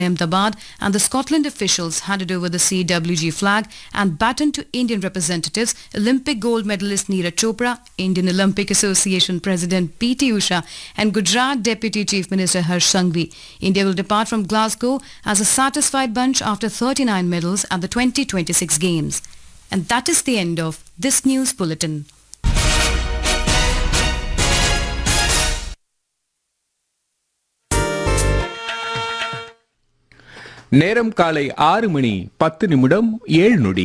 Ahmedabad, and the Scotland officials handed over the CWG flag and baton to Indian representatives, Olympic gold medalist Neeraj Chopra, Indian Olympic Association President P.T. Usha, and Gujarat Deputy Chief Minister Harsh Sanghvi. India will depart from Glasgow as a satisfied bunch after 39 medals at the 2026 Games. And that is the end of this news bulletin. நேரம் காலை 6:10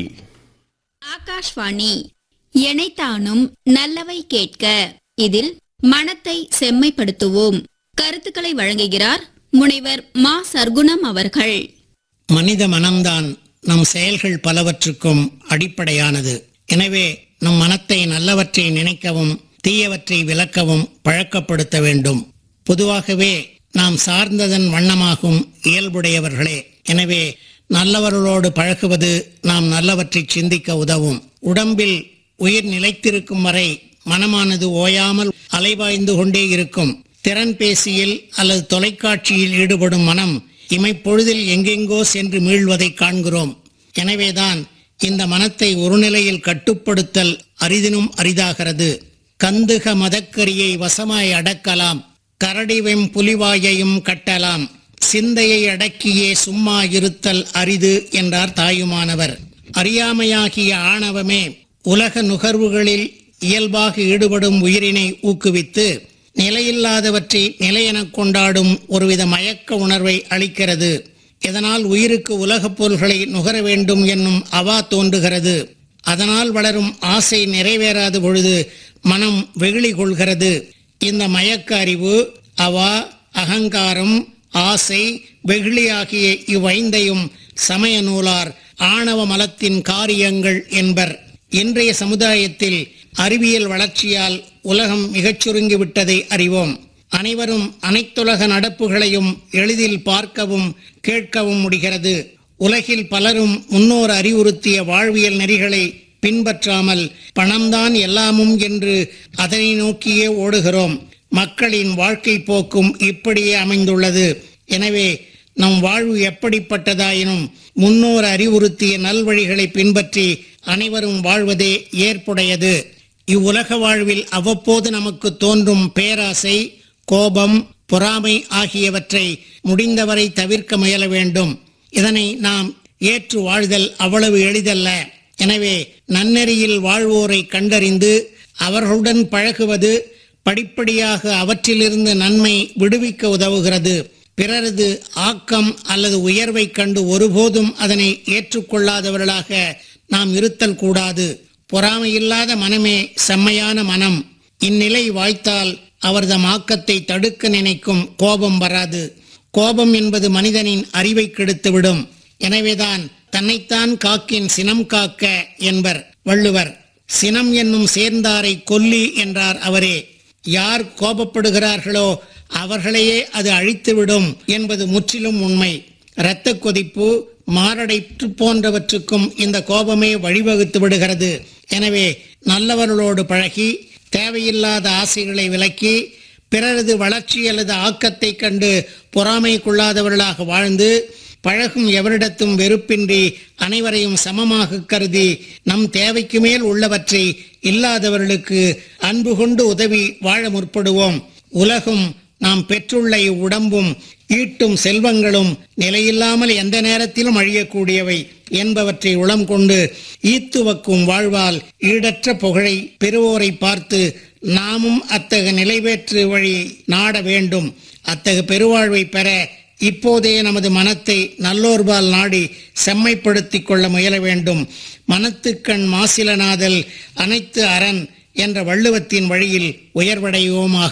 ஆகாஷ்வாணி எனைத்தானும் நல்லவை கேட்க. இதில் மனத்தை செம்மைப்படுத்துவோம். கருத்துக்களை வழங்குகிறார் முனைவர் மா சர்க்குணம் அவர்கள். மனித மனம்தான் நம் செயல்கள் பலவற்றுக்கும் அடிப்படையானது. எனவே நம் மனத்தை நல்லவற்றை நினைக்கவும் தீயவற்றை விலக்கவும் பழக்கப்படுத்த வேண்டும். பொதுவாகவே நாம் சார்ந்ததன் வண்ணமாகும் இயல்புடையவர்களே. எனவே நல்லவர்களோடு பழகுவது நாம் நல்லவற்றை சிந்திக்க உதவும். உடம்பில் உயிர் நிலைத்திருக்கும் வரை மனமானது ஓயாமல் அலைபாய்ந்து கொண்டே இருக்கும். திறன்பேசியில் அல்லது தொலைக்காட்சியில் ஈடுபடும் மனம் இமைப்பொழுதில் எங்கெங்கோ சென்று மீள்வதை காண்கிறோம். எனவேதான் இந்த மனத்தை ஒரு நிலையில் கட்டுப்படுத்தல் அரிதினும் அரிதாகிறது. கந்துக மதக்கரியை வசமாய் அடக்கலாம், கரடிவெம் புலிவாயையும் கட்டலாம், சிந்தையை அடக்கியே சும்மா இருத்தல் அரிது என்றார் தாயுமானவர். அறியாமையாகிய ஆணவமே உலக நுகர்வுகளில் இயல்பாக ஈடுபடும் உயிரினை ஊக்குவித்து நிலையில்லாதவற்றை நிலையெனக் கொண்டாடும் ஒருவித மயக்க உணர்வை அளிக்கிறது. இதனால் உயிருக்கு உலகப் பொருள்களை நுகர வேண்டும் என்னும் அவா தோன்றுகிறது. அதனால் வளரும் ஆசை நிறைவேறாத பொழுது மனம் வெகுளி கொள்கிறது. இந்த மயக்க அறிவு, அவா, அகங்காரம், ஆசை, வெகுளி ஆகிய இவ்வைந்தையும் சமய நூலார் ஆணவ மலத்தின் காரியங்கள் என்பர். இன்றைய சமுதாயத்தில் அறிவியல் வளர்ச்சியால் உலகம் மிகச் சுருங்கிவிட்டதை அறிவோம். அனைவரும் அனைத்துலக நடப்புகளையும் எளிதில் பார்க்கவும் கேட்கவும் முடிகிறது. உலகில் பலரும் முன்னோர் அறிவுறுத்திய வாழ்வியல் நெறிகளை பின்பற்றாமல் பணம்தான் எல்லாமும் என்று அதனை நோக்கியே ஓடுகிறோம். மக்களின் வாழ்க்கை போக்கும் இப்படியே அமைந்துள்ளது. எனவே நம் வாழ்வு எப்படிப்பட்டதாயினும் முன்னோர் அறிவுறுத்திய நல்வழிகளை பின்பற்றி அனைவரும் வாழ்வதே ஏற்புடையது. இவ்வுலக வாழ்வில் அவ்வப்போது நமக்கு தோன்றும் பேராசை, கோபம், பொறாமை ஆகியவற்றை முடிந்தவரை தவிர்க்க முயல வேண்டும். இதனை நாம் ஏற்று வாழ்தல் அவ்வளவு எளிதல்ல. எனவே நன்னெறியில் வாழ்வோரை கண்டறிந்து அவர்களுடன் பழகுவது படிப்படியாக அவற்றிலிருந்து நன்மை விடுவிக்க உதவுகிறது. பிறரது ஆக்கம் அல்லது உயர்வை கண்டு ஒருபோதும் அதனை ஏற்றுக்கொள்ளாதவர்களாக நாம் இருத்தல் கூடாது. பொறாமையில்லாத மனமே செம்மையான மனம். இந்நிலை வாய்த்தால் அவர்தம் ஆக்கத்தை தடுக்க நினைக்கும் கோபம் வராது. கோபம் என்பது மனிதனின் அறிவை கெடுத்துவிடும். எனவேதான் தன்னைத்தான் காக்கின் சினம் காக்க என்பர் வள்ளுவர். சினம் என்னும் சேர்ந்தாரை கொல்லி என்றார் அவரே. யார் கோபப்படுகிறார்களோ அவர்களையே அது அழித்துவிடும் என்பது முற்றிலும் உண்மை. இரத்த கொதிப்பு, மாரடைப்பு போன்றவற்றுக்கும் இந்த கோபமே வழிவகுத்து விடுகிறது. எனவே நல்லவர்களோடு பழகி தேவையில்லாத ஆசைகளை விலக்கி பிறரது வளர்ச்சி அல்லது ஆக்கத்தை கண்டு பொறாமை கொள்ளாதவர்களாக வாழ்ந்து பழகும் எவரிடத்தும் வெறுப்பின்றி அனைவரையும் சமமாக கருதி நம் தேவைக்கு மேல் உள்ளவற்றை இல்லாதவர்களுக்கு அன்பு கொண்டு உதவி வாழ முற்படுவோம். உலகும் நாம் பெற்றுள்ள இவ்வுடம்பும் ஈட்டும் செல்வங்களும் நிலையில்லாமல் எந்த நேரத்திலும் அழியக்கூடியவை என்பவற்றை உளம் கொண்டு ஈத்துவக்கும் வாழ்வால் ஈடற்ற புகழை பெறுவோரை பார்த்து நாமும் அத்தகு நிலைவேற்று வழி நாட வேண்டும். அத்தகு பெருவாழ்வை பெற இப்போதே நமது மனத்தை நல்லோர்பால் நாடி செம்மைப்படுத்திக் கொள்ள முயல வேண்டும். மனத்துக்கண் மாசிலனாதல் அனைத்து அரண் என்ற வள்ளுவத்தின் வழியில் உயர்வடைவோமாக.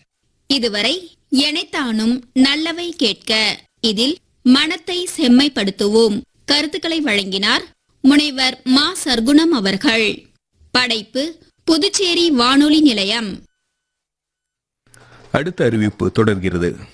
இதுவரை எனைத்தானும் நல்லவை கேட்க. இதில் மனத்தை செம்மைப்படுத்துவோம். கருத்துக்களை வழங்கினார் முனைவர் மா சர்க்குணம் அவர்கள். படைப்பு புதுச்சேரி வானொலி நிலையம். அடுத்த அறிவிப்பு தொடர்கிறது.